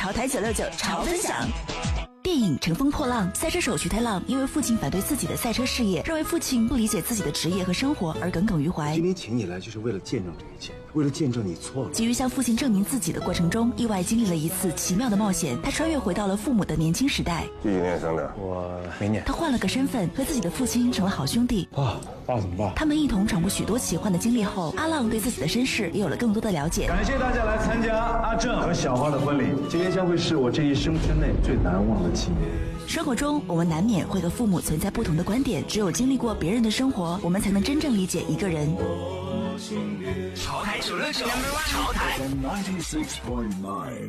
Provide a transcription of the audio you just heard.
潮台969潮分享。电影《乘风破浪》，赛车手徐太浪因为父亲反对自己的赛车事业，认为父亲不理解自己的职业和生活而耿耿于怀。 今天请你来就是为了见证这一切，为了见证你错了。 急于向父亲证明自己的过程中，意外经历了一次奇妙的冒险。他穿越回到了父母的年轻时代。 几几年生的？ 我明年。 他换了个身份，和自己的父亲成了好兄弟。 爸怎么办？ 他们一同闯过许多奇幻的经历后，阿浪对自己的身世也有了更多的了解。 感谢大家来参加阿正和小花的婚礼，今天将会是我这一生之内最难忘的纪念。 生活中，我们难免会和父母存在不同的观点，只有经历过别人的生活，我们才能真正理解一个人。 潮台969，潮台。